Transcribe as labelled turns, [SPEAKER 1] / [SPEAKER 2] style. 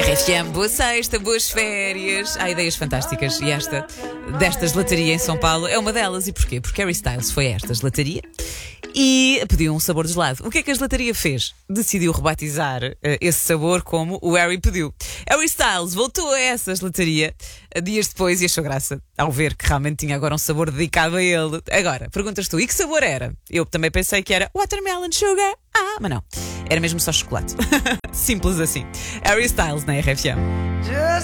[SPEAKER 1] RFM, boa sexta, boas férias. Há ideias fantásticas e esta desta gelataria em São Paulo é uma delas. E porquê? Porque Harry Styles foi a esta gelataria e pediu um sabor de gelado. O que é que a gelataria fez? Decidiu rebatizar esse sabor como o Harry pediu. Harry Styles voltou a essa gelataria dias depois e achou graça ao ver que realmente tinha agora um sabor dedicado a ele. Agora, perguntas tu, e que sabor era? Eu também pensei que era watermelon sugar. Mas não, era mesmo só chocolate. Simples assim. Harry Styles na RFM.